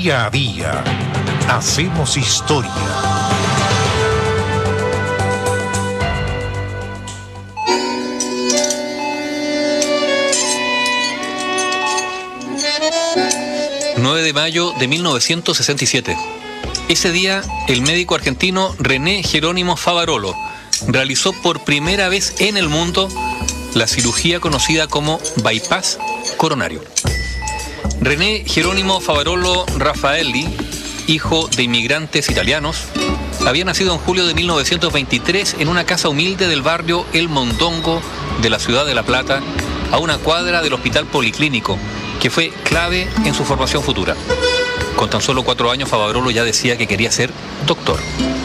Día a día hacemos historia. De mayo de 1967. Ese día, el médico argentino René Jerónimo Favarolo realizó por primera vez en el mundo la cirugía conocida como bypass coronario. René Jerónimo Favarolo Raffaelli, hijo de inmigrantes italianos, había nacido en julio de 1923 en una casa humilde del barrio El Mondongo de la ciudad de La Plata, a una cuadra del Hospital Policlínico, que fue clave en su formación futura. Con tan solo 4 años, Favarolo ya decía que quería ser doctor.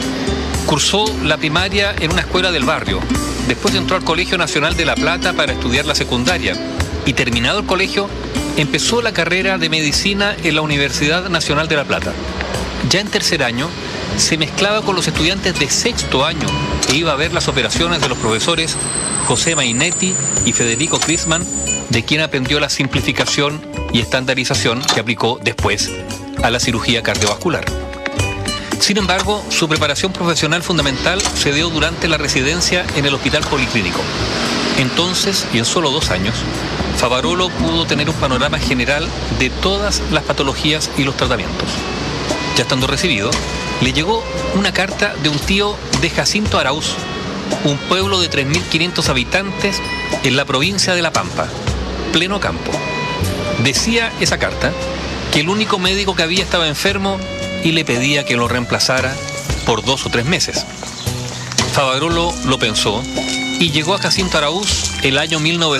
Cursó la primaria en una escuela del barrio. Después entró al Colegio Nacional de La Plata para estudiar la secundaria. Y terminado el colegio, empezó la carrera de medicina en la Universidad Nacional de La Plata. Ya en tercer año, se mezclaba con los estudiantes de sexto año e iba a ver las operaciones de los profesores José Mainetti y Federico Crisman, de quien aprendió la simplificación y estandarización que aplicó después a la cirugía cardiovascular. Sin embargo, su preparación profesional fundamental se dio durante la residencia en el Hospital Policlínico. Entonces, y en solo 2 años, Favarolo pudo tener un panorama general de todas las patologías y los tratamientos. Ya estando recibido, le llegó una carta de un tío de Jacinto Arauz, un pueblo de 3.500 habitantes en la provincia de La Pampa, pleno campo. Decía esa carta que el único médico que había estaba enfermo y le pedía que lo reemplazara por 2 o 3 meses. Favarolo lo pensó y llegó a Jacinto Arauz el año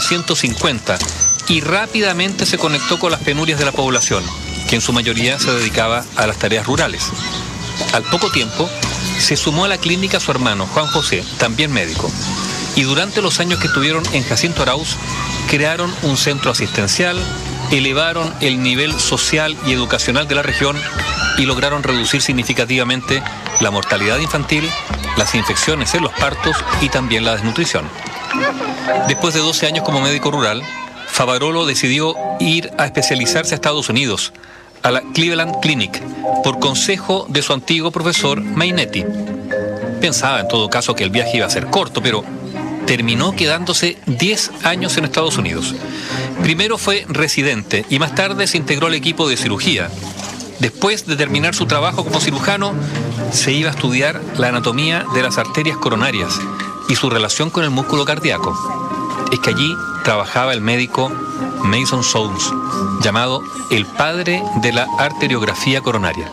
1950 y rápidamente se conectó con las penurias de la población, que en su mayoría se dedicaba a las tareas rurales. Al poco tiempo, se sumó a la clínica su hermano, Juan José, también médico, y durante los años que estuvieron en Jacinto Arauz, crearon un centro asistencial, elevaron el nivel social y educacional de la región y lograron reducir significativamente la mortalidad infantil, las infecciones en los partos y también la desnutrición. Después de 12 años como médico rural, Favarolo decidió ir a especializarse a Estados Unidos, a la Cleveland Clinic, por consejo de su antiguo profesor Mainetti. Pensaba en todo caso que el viaje iba a ser corto, pero terminó quedándose 10 años en Estados Unidos. Primero fue residente y más tarde se integró al equipo de cirugía. Después de terminar su trabajo como cirujano, se iba a estudiar la anatomía de las arterias coronarias y su relación con el músculo cardíaco. Es que allí trabajaba el médico Mason Soames, llamado el padre de la arteriografía coronaria.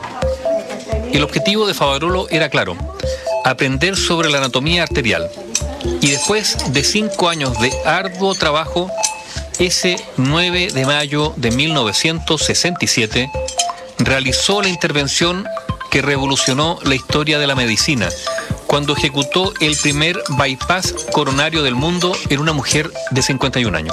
El objetivo de Favarolo era claro: aprender sobre la anatomía arterial. Y después de 5 años de arduo trabajo, ese 9 de mayo de 1967, realizó la intervención que revolucionó la historia de la medicina, cuando ejecutó el primer bypass coronario del mundo en una mujer de 51 años.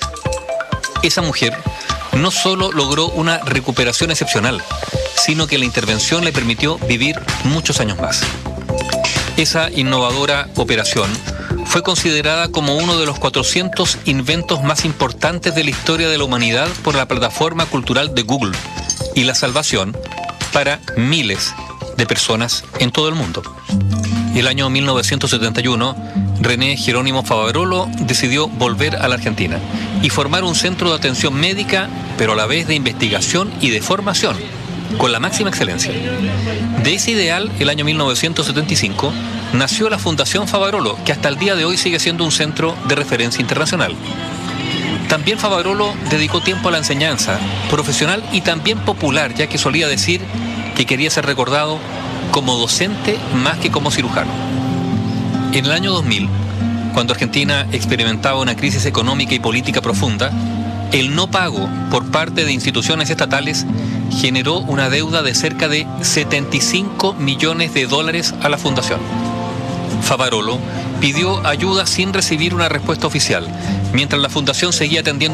Esa mujer no solo logró una recuperación excepcional, sino que la intervención le permitió vivir muchos años más. Esa innovadora operación fue considerada como uno de los 400 inventos más importantes de la historia de la humanidad por la plataforma cultural de Google y la salvación para miles de personas en todo el mundo. El año 1971, René Jerónimo Favarolo decidió volver a la Argentina y formar un centro de atención médica, pero a la vez de investigación y de formación, con la máxima excelencia. De ese ideal, el año 1975, nació la Fundación Favarolo, que hasta el día de hoy sigue siendo un centro de referencia internacional. También Favarolo dedicó tiempo a la enseñanza, profesional y también popular, ya que solía decir que quería ser recordado como docente más que como cirujano. En el año 2000, cuando Argentina experimentaba una crisis económica y política profunda, el no pago por parte de instituciones estatales generó una deuda de cerca de $75 millones a la fundación. Favarolo pidió ayuda sin recibir una respuesta oficial, mientras la fundación seguía atendiendo